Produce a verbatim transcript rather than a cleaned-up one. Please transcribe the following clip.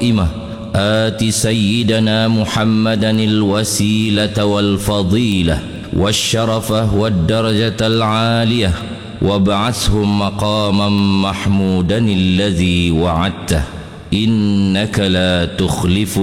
إمة آت سيدنا محمدا الوسيلة والفضيلة والشرفة والدرجة العالية وابعثه مقاما محمودا الذي وعدته إنك لا تخلف